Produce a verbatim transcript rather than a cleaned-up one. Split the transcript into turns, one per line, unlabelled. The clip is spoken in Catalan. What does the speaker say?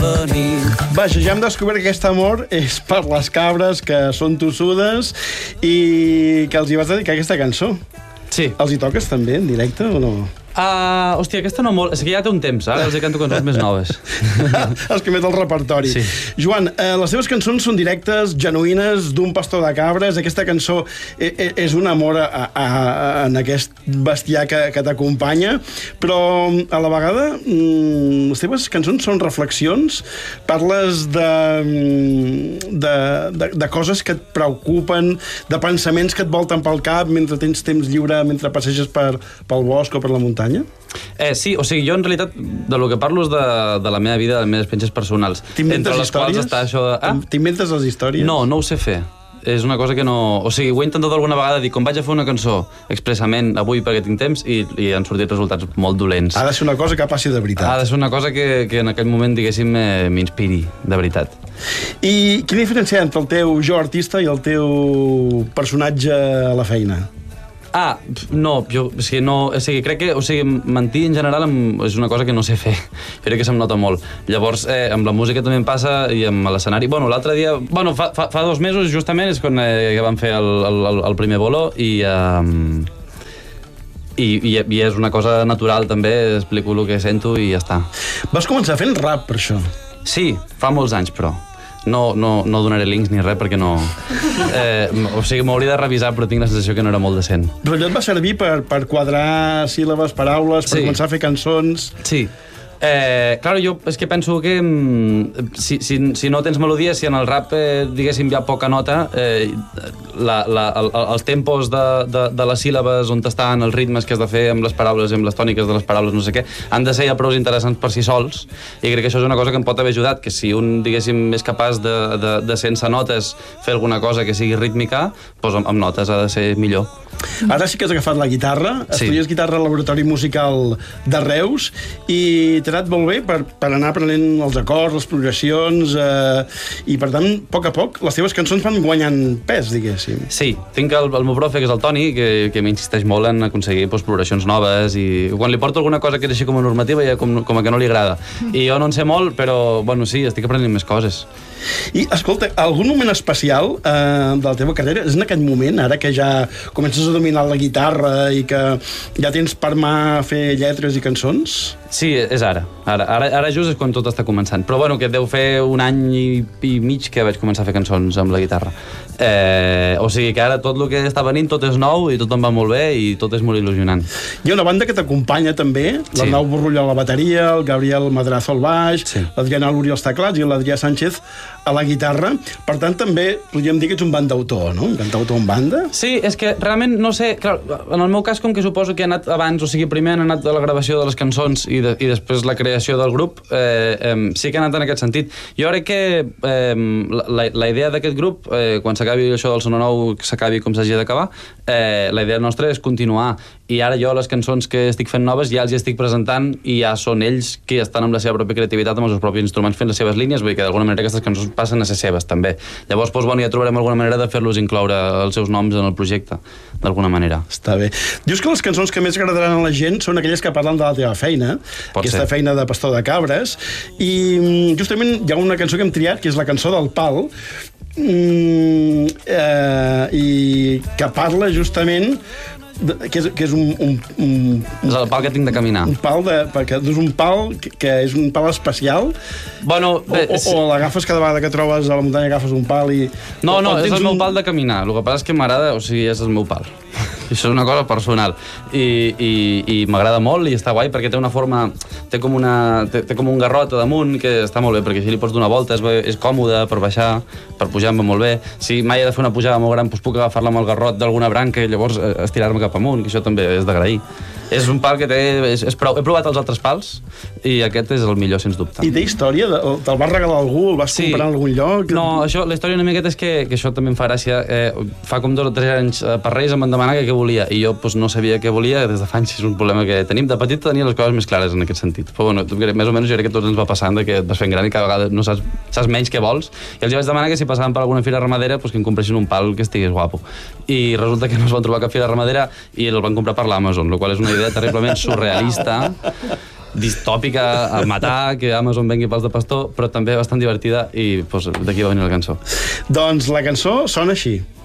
Vaja, ja hem descobert que aquest amor és per les cabres que són tossudes i que els hi vas dedicar aquesta cançó.
Sí.
Els hi toques també en directe o no?
Uh, hòstia, aquesta no molt... És que ja té un temps, ara els hi canto cançons més noves.
Els que met el repertori.
Sí.
Joan, eh, les teves cançons són directes, genuïnes, d'un pastor de cabres. Aquesta cançó és un amor a, a, a, en aquest bestiar que, que t'acompanya, però a la vegada mm, les teves cançons són reflexions, parles de, de, de, de coses que et preocupen, de pensaments que et volten pel cap mentre tens temps lliure, mentre passeges per, pel bosc o per la muntanya.
Eh, sí, o sigui, jo en realitat de lo que parlo és de, de la meva vida, de les meves experiències personals.
T'inventes
les
històries?
Quals està això de... Ah?
T'inventes les històries?
No, no ho sé fer. És una cosa que no... O sigui, ho he intentat alguna vegada dir, com vaig a fer una cançó expressament avui perquè tinc temps i, i han sortit resultats molt dolents.
Ha de ser una cosa que passi de veritat.
Ha de ser una cosa que, que en aquell moment, diguéssim, m'inspiri, de veritat.
I quina diferència hi ha entre el teu jo artista i el teu personatge a la feina?
Ah, no, jo o sigui, no, o sigui, crec que o sigui, mentir en general és una cosa que no sé fer. Crec que se'm nota molt. Llavors, eh, amb la música també em passa i amb l'escenari... Bueno, l'altre dia... Bueno, fa, fa, fa dos mesos, justament, és quan eh, vam fer el, el, el primer bolo i, eh, i, i, i és una cosa natural, també. Explico el que sento i ja està.
Vas començar fent rap, per això?
Sí, fa molts anys, però... No, no, no donaré links ni res perquè no... Eh, o sigui, m'hauria de revisar, però tinc la sensació que no era molt decent.
Però allò et va servir per, per quadrar síl·labes, paraules, per
sí.
començar a fer cançons...
Sí. Eh, claro, jo és que penso que si, si, si no tens melodia, si en el rap, eh, diguéssim, hi ha poca nota, eh, la, la, el, els tempos de, de, de les síl·labes on estan, els ritmes que has de fer amb les paraules, amb les tòniques de les paraules, no sé què, han de ser ja prou interessants per si sols, i crec que això és una cosa que em pot haver ajudat, que si un, diguéssim, és capaç de, de, de sense notes fer alguna cosa que sigui rítmica, doncs amb, amb notes ha de ser millor.
Ara sí que has agafat la guitarra,
sí.
Estudies guitarra al Laboratori Musical de Reus i t'ha anat molt bé per, per anar aprenent els acords, les progressions, eh, i per tant, a poc a poc, les teves cançons van guanyant pes, diguéssim.
Sí, tinc el, el meu profe, que és el Toni, que, que m'insisteix molt en aconseguir doncs, progressions noves, i quan li porto alguna cosa que és així com a normativa, ja com, com a que no li agrada. I jo no en sé molt, però, bueno, sí, estic aprenent més coses.
I, escolta, algun moment especial eh, de la teva carrera és en aquest moment, ara que ja comences a dominar la guitarra i que ja tens per mà fer lletres i cançons?
Sí, és ara. Ara, ara, ara just és quan tot està començant. Però bueno, que deu fer un any i, i mig que vaig començar a fer cançons amb la guitarra. Eh, o sigui que ara tot el que està venint, tot és nou i tot em va molt bé i tot és molt il·lusionant.
Hi ha una banda que t'acompanya també, l'Arnau sí. Borrull a la bateria, el Gabriel Madrazo al baix, sí. l'Adriana Luri als teclats i l'Adrià Sánchez a la guitarra. Per tant, també podríem dir que ets un bandautor, no? Un cantautor en banda?
Sí, és que realment, no sé, clar, en el meu cas, com que suposo que he anat abans, o sigui, primer han anat a la gravació de les cançons i, de, i després la creació del grup, eh, eh, sí que ha anat en aquest sentit. Jo crec que eh, la, la idea d'aquest grup, eh, quan s'acabi això del Sono Nou, que s'acabi com s'hagi d'acabar, eh, la idea nostra és continuar. I ara jo les cançons que estic fent noves ja els estic presentant i ja són ells que estan amb la seva pròpia creativitat, amb els seus propis instruments fent les seves línies, vull dir que d'alguna manera aquestes cançons passen a ser seves també. Llavors, doncs, bueno, ja trobarem alguna manera de fer-los incloure els seus noms en el projecte, d'alguna manera.
Està bé. Dius que les cançons que més agradaran a la gent són aquelles que parlen de la teva feina,
Pot
aquesta
ser.
feina de pastor de cabres, i justament hi ha una cançó que hem triat, que és la cançó del Pal, mm, eh, i que parla justament que és, que és un, un, un...
És el pal que tinc de caminar.
Un pal de... perquè és un pal que, que és un pal especial.
Bueno, bé,
o, o, o l'agafes cada vegada que trobes a la muntanya, agafes un pal i...
No, no, és el
un...
meu pal de caminar. El que passa és que m'agrada, o sigui, és el meu pal. Això és una cosa personal. I, i, i m'agrada molt i està guai perquè té una forma... Té com, una, té, té com un garrot a damunt que està molt bé, perquè així li pots donar volta, és, és còmode per baixar, per pujar em va molt bé. Si mai he de fer una pujada molt gran, doncs puc agafar-la amb el garrot d'alguna branca i llavors estirar-me cap amunt, que això també és d'agrair. És un pal que té... És, és prou. He provat els altres pals i aquest és el millor, sens dubte.
I té història? Te'l vas regalar algú? El vas sí. comprar en algun lloc?
No, això, la història una miqueta és que, que això també em fa gràcia. Eh, fa com dos o tres anys eh, per Reis em van demanar que què volia i jo pues, no sabia què volia des de fa anys. És un problema que tenim. De petit tenia les coses més clares en aquest sentit. Però bueno, més o menys jo crec que tots ens va passant de que et vas fent gran i cada vegada no saps, saps menys què vols. I els vaig demanar que si passaven per alguna fira ramadera pues, que em compressin un pal que estigués guapo. I resulta que no es van trobar cap fira ramadera i el van comprar per l'Amazon, el qual és una idea terriblement surrealista. distòpica a matar, que Amazon vengui pals de pastor, però també bastant divertida i pues, d'aquí va venir la cançó.
Doncs la cançó sona així.